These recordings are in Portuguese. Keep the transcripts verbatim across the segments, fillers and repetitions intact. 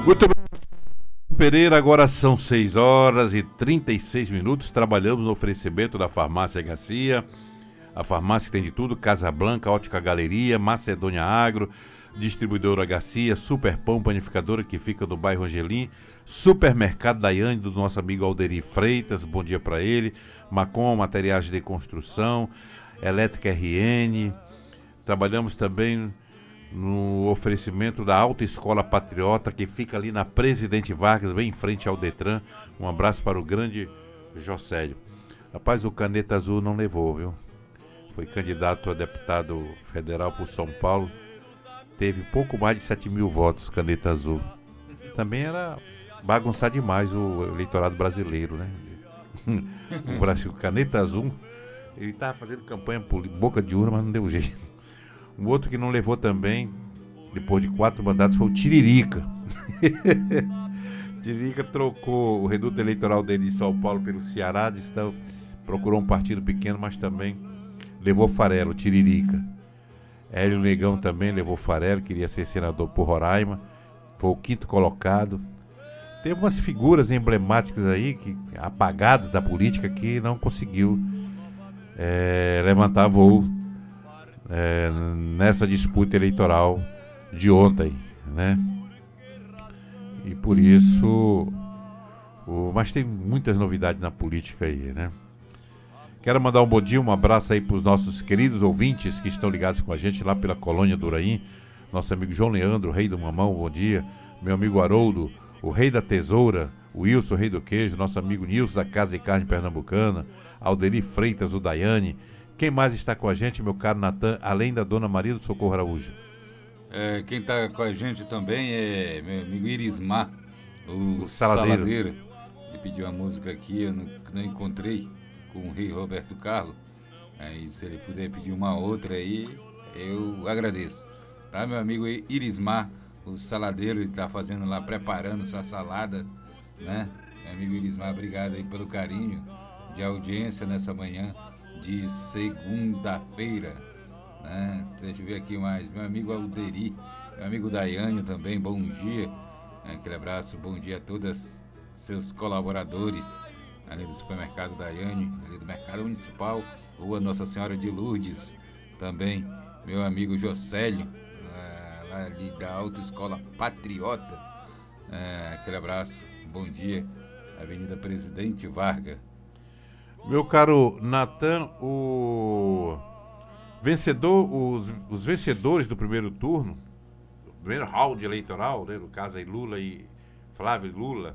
Muito bem, Pereira, agora são seis horas e trinta e seis minutos. Trabalhamos no oferecimento da Farmácia Garcia, a farmácia que tem de tudo: Casa Blanca, Ótica Galeria, Macedônia Agro, Distribuidora Garcia, Super Pão, panificadora que fica no bairro Angelim, Supermercado Daiane, do nosso amigo Alderi Freitas, bom dia para ele, Macom, materiais de construção, Elétrica R N. Trabalhamos também no oferecimento da Autoescola Patriota, que fica ali na Presidente Vargas, bem em frente ao Detran. Um abraço para o grande Jocélio. Rapaz, o Caneta Azul não levou, viu? Foi candidato a deputado federal por São Paulo. Teve pouco mais de sete mil votos, Caneta Azul. Também era bagunçar demais o eleitorado brasileiro, né? O Brasil, Caneta Azul, ele estava fazendo campanha por boca de urna, mas não deu jeito. Um outro que não levou também, depois de quatro mandatos, foi o Tiririca. Tiririca trocou o reduto eleitoral dele de São Paulo pelo Ceará, disse, então, procurou um partido pequeno, mas também levou Farelo, Tiririca. Hélio Negão também levou Farelo, queria ser senador por Roraima, foi o quinto colocado. Teve umas figuras emblemáticas aí, que, apagadas da política, que não conseguiu é, levantar voo É, nessa disputa eleitoral de ontem, né? E por isso, o, mas tem muitas novidades na política aí, né? Quero mandar um bom dia, um abraço aí para os nossos queridos ouvintes que estão ligados com a gente lá pela Colônia do Uraim. Nosso amigo João Leandro, o rei do mamão, bom dia. Meu amigo Haroldo, o rei da tesoura. O Wilson, o rei do queijo. Nosso amigo Nilson da Casa e Carne Pernambucana. Alderi Freitas, o Daiane. Quem mais está com a gente, meu caro Natan, além da Dona Maria do Socorro Araújo? É, quem está com a gente também é meu amigo Irismar, o, o Saladeiro. Saladeiro. Ele pediu uma música aqui, eu não, não encontrei, com o rei Roberto Carlos. Aí, se ele puder pedir uma outra aí, eu agradeço. Tá, meu amigo Irismar, o Saladeiro, ele está fazendo lá, preparando sua salada, né? Meu amigo Irismar, obrigado aí pelo carinho de audiência nessa manhã de segunda-feira, né? Deixa eu ver aqui mais, meu amigo Alderi, meu amigo Daiane também, bom dia, aquele abraço, bom dia a todos seus colaboradores ali do supermercado Daiane, ali do mercado municipal, Rua Nossa Senhora de Lourdes, também meu amigo Jocélio, lá, lá ali da Autoescola Patriota, é, aquele abraço, bom dia, Avenida Presidente Vargas. Meu caro Natan, o vencedor, os, os vencedores do primeiro turno, do primeiro round eleitoral, né, no caso aí Lula e Flávio Lula,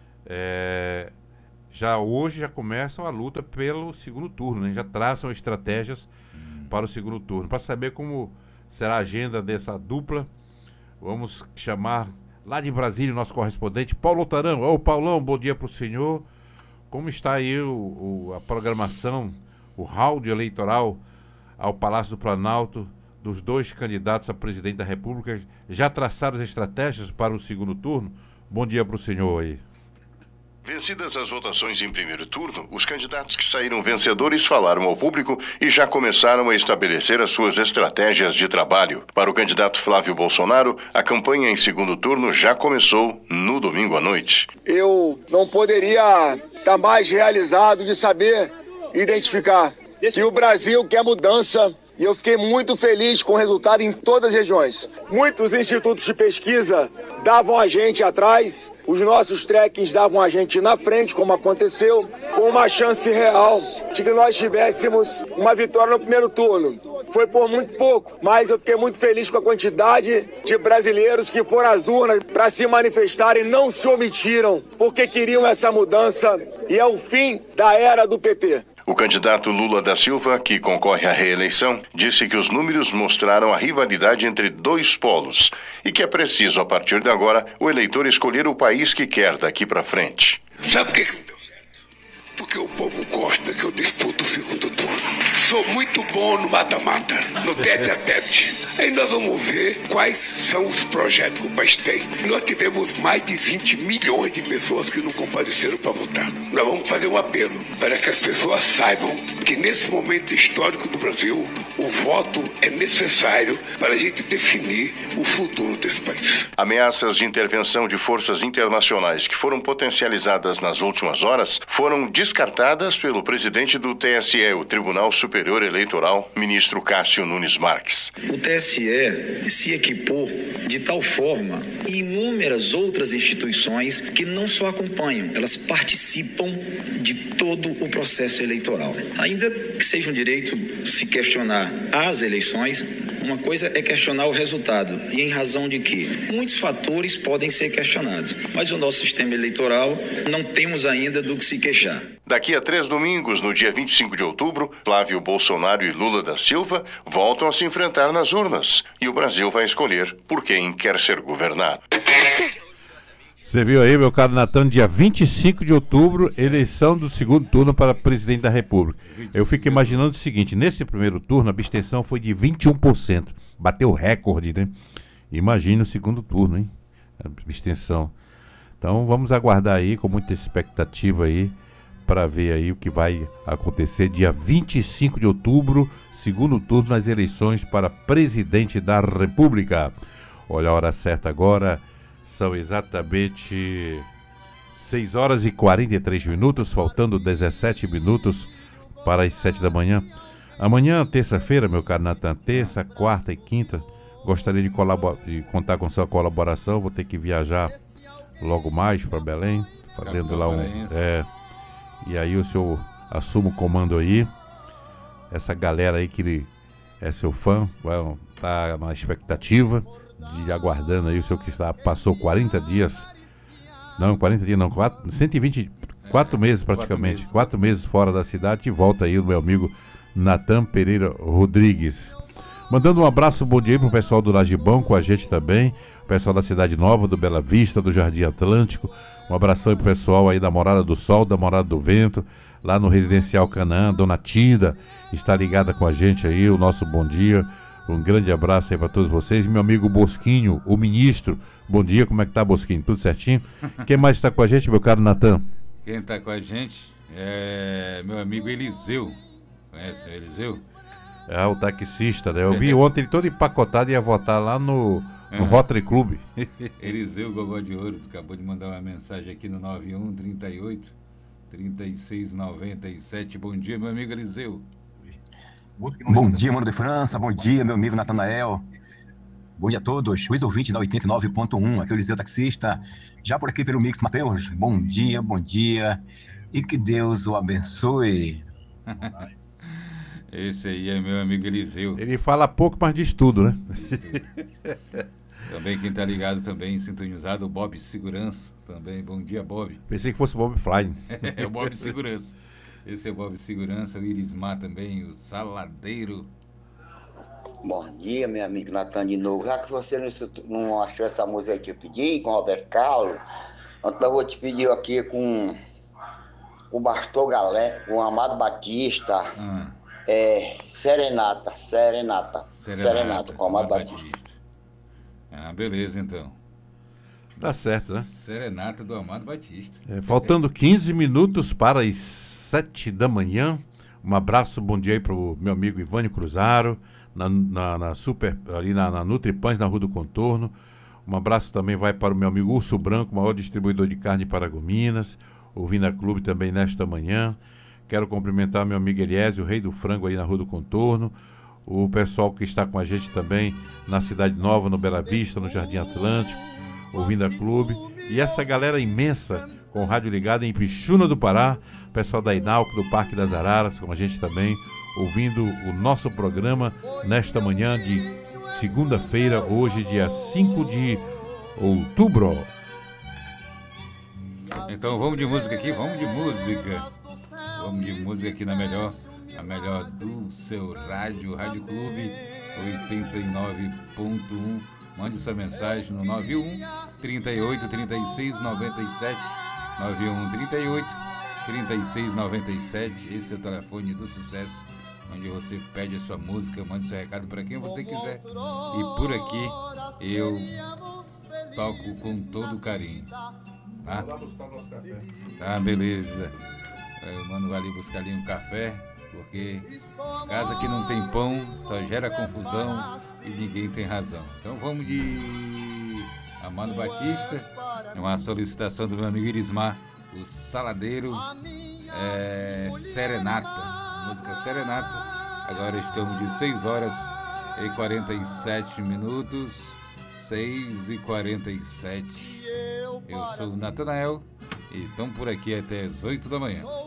é, já hoje já começam a luta pelo segundo turno, né, já traçam estratégias hum. para o segundo turno. Para saber como será a agenda dessa dupla, vamos chamar lá de Brasília o nosso correspondente Paulo Otarão. Ô Paulão, bom dia para o senhor. Como está aí o, o, a programação, o round eleitoral ao Palácio do Planalto dos dois candidatos a presidente da República? Já traçaram as estratégias para o segundo turno? Bom dia para o senhor aí. Vencidas as votações em primeiro turno, os candidatos que saíram vencedores falaram ao público e já começaram a estabelecer as suas estratégias de trabalho. Para o candidato Flávio Bolsonaro, a campanha em segundo turno já começou no domingo à noite. Eu não poderia estar mais realizado de saber identificar que o Brasil quer mudança. E eu fiquei muito feliz com o resultado em todas as regiões. Muitos institutos de pesquisa davam a gente atrás, os nossos trackings davam a gente na frente, como aconteceu, com uma chance real de que nós tivéssemos uma vitória no primeiro turno. Foi por muito pouco, mas eu fiquei muito feliz com a quantidade de brasileiros que foram às urnas para se manifestarem, não se omitiram, porque queriam essa mudança e é o fim da era do P T. O candidato Lula da Silva, que concorre à reeleição, disse que os números mostraram a rivalidade entre dois polos e que é preciso, a partir de agora, o eleitor escolher o país que quer daqui para frente. Sabe por que não deu certo? Porque o povo gosta que eu disputo o segundo turno. sou muito bom no mata-mata, no tete-a-tete. Aí nós vamos ver quais são os projetos que o país tem. Nós tivemos mais de vinte milhões de pessoas que não compareceram para votar. Nós vamos fazer um apelo para que as pessoas saibam que nesse momento histórico do Brasil, o voto é necessário para a gente definir o futuro desse país. Ameaças de intervenção de forças internacionais que foram potencializadas nas últimas horas foram descartadas pelo presidente do T S E, o Tribunal Superior Eleitoral, ministro Cássio Nunes Marques. O T S E se equipou de tal forma inúmeras outras instituições que não só acompanham, elas participam de todo o processo eleitoral. Ainda que seja um direito se questionar as eleições, uma coisa é questionar o resultado. E em razão de que muitos fatores podem ser questionados. Mas o nosso sistema eleitoral não temos ainda do que se queixar. Daqui a três domingos, no dia vinte e cinco de outubro, Flávio Bolsonaro e Lula da Silva voltam a se enfrentar nas urnas. E o Brasil vai escolher por quem quer ser governado. Você viu aí, meu caro Natan, dia vinte e cinco de outubro, eleição do segundo turno para presidente da República. Eu fico imaginando o seguinte, nesse primeiro turno a abstenção foi de vinte e um por cento. Bateu o recorde, né? Imagina o segundo turno, hein? A abstenção. Então vamos aguardar aí com muita expectativa aí para ver aí o que vai acontecer dia vinte e cinco de outubro, segundo turno nas eleições para presidente da República. Olha a hora certa agora. São exatamente seis horas e quarenta e três minutos, faltando dezessete minutos para as sete da manhã. Amanhã, terça-feira, meu caro Natan, terça, quarta e quinta, gostaria de, colabor- de contar com sua colaboração. Vou ter que viajar logo mais para Belém, fazendo lá um... É, e aí o senhor assume o comando aí. Essa galera aí que é seu fã, vai estar na expectativa de aguardando aí o senhor que está, passou quarenta dias, não, quarenta dias não, quatro, cento e vinte, quatro é, meses praticamente, quatro meses. quatro meses fora da cidade, e volta aí o meu amigo Natan Pereira Rodrigues. Mandando um abraço, bom dia pro pessoal do Lagibão com a gente também, o pessoal da Cidade Nova, do Bela Vista, do Jardim Atlântico, um abração aí pro pessoal aí da Morada do Sol, da Morada do Vento, lá no Residencial Canaã, Dona Tida está ligada com a gente aí, o nosso bom dia. Um grande abraço aí para todos vocês. Meu amigo Bosquinho, o ministro. Bom dia, como é que tá, Bosquinho? Tudo certinho? Quem mais está com a gente, meu caro Natan? Quem está com a gente é meu amigo Eliseu. Conhece o Eliseu? É, o taxista, né? Eu vi ontem ele todo empacotado e ia votar lá no, no uhum. Rotary Club. Eliseu Gogó de Ouro acabou de mandar uma mensagem aqui no nove um, trinta e oito, trinta e seis, noventa e sete. Bom dia, meu amigo Eliseu. Bom dia, mano de França, bom dia, meu amigo Natanael. Bom dia a todos, os ouvintes da oitenta e nove ponto um, aqui é o Eliseu Taxista, já por aqui pelo Mix Mateus. Bom dia, bom dia, e que Deus o abençoe. Esse aí é meu amigo Eliseu. Ele fala pouco, mas diz tudo, né? Também quem tá ligado também, sintonizado, o Bob Segurança, também, bom dia, Bob. Pensei que fosse o Bob Fly. É o Bob Segurança. Esse é o Bob Segurança, o Irismar também, o Saladeiro. Bom dia, meu amigo Natan de novo. Já que você não, não achou essa música que eu pedi, com o Roberto Carlos, então eu vou te pedir aqui com o Bastor Galé, com o Amado Batista, ah. é, Serenata, Serenata, Serenata, Serenata com o Amado Batista. Batista. Ah, beleza então. Dá certo, né? Serenata do Amado Batista. É, faltando quinze minutos para as sete da manhã. Um abraço, bom dia aí pro meu amigo Ivânio Cruzaro, na, na, na Super, ali na, na Nutripães, na Rua do Contorno. Um abraço também vai para o meu amigo Urso Branco, maior distribuidor de carne de Paragominas, ouvindo a Clube também nesta manhã. Quero cumprimentar meu amigo Eliésio, o rei do frango ali na Rua do Contorno. O pessoal que está com a gente também na Cidade Nova, no Bela Vista, no Jardim Atlântico, ouvindo a Clube. E essa galera imensa com o rádio ligado em Pixuna do Pará, pessoal da Inalco, do Parque das Araras, com a gente também, ouvindo o nosso programa nesta manhã de segunda-feira, hoje, dia cinco de outubro. Então vamos de música aqui, vamos de música. Vamos de música aqui na melhor, a melhor do seu rádio, Rádio Clube oitenta e nove ponto um. Mande sua mensagem no nove um, trinta e oito, trinta e seis, noventa e sete. nove um, trinta e oito, trinta e seis, noventa e sete. Esse é o telefone do sucesso onde você pede a sua música, mande seu recado para quem você quiser. E por aqui eu toco com todo carinho. Tá? Tá, beleza. Eu mando ali buscar ali um café, porque casa que não tem pão só gera confusão e ninguém tem razão. Então vamos de Amado Batista, uma solicitação do meu amigo Irismar, o Saladeiro, é, Serenata, música Serenata. Agora estamos de seis horas e quarenta e sete minutos, seis e quarenta e sete. Eu sou o Natanael e estamos por aqui até as oito da manhã.